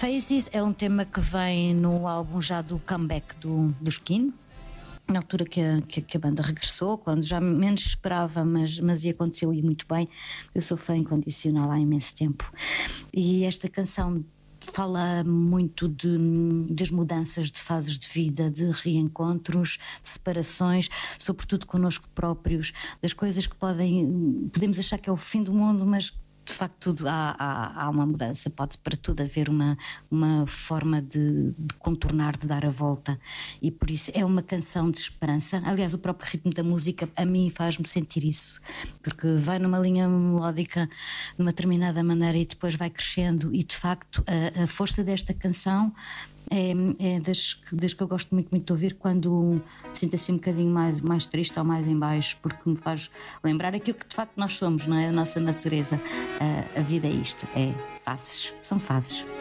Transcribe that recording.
Faces é um tema que vem no álbum já do comeback do Skin, na altura que a banda regressou, quando já menos esperava, mas ia aconteceu e muito bem. Eu sou fã incondicional há imenso tempo. E esta canção fala muito das mudanças de fases de vida, de reencontros, de separações, sobretudo connosco próprios, das coisas que podemos achar que é o fim do mundo, mas de facto há uma mudança, pode para tudo haver uma forma de contornar, de dar a volta, e por isso é uma canção de esperança. Aliás, o próprio ritmo da música a mim faz-me sentir isso, porque vai numa linha melódica de uma determinada maneira e depois vai crescendo, e de facto a força desta canção é das que eu gosto muito, muito de ouvir quando sinto assim um bocadinho mais triste ou mais em baixo, porque me faz lembrar aquilo que de facto nós somos, não é? A nossa natureza. A vida é isto, é fases, são fases.